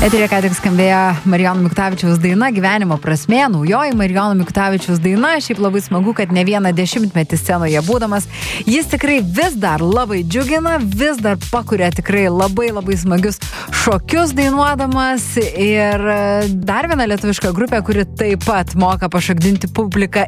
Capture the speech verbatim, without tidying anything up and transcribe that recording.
Eterė ką tik skambėjo Marijono Mikutavičiaus daina Gyvenimo prasmė, naujoji Marijono Mikutavičiaus daina. Šiaip labai smagu, kad ne vieną dešimtmetį scenoje būdamas, jis tikrai vis dar labai džiugina, vis dar pakuria tikrai labai labai smagius šokius dainuodamas. Ir dar viena lietuviška grupė, kuri taip pat moka pašokdinti publiką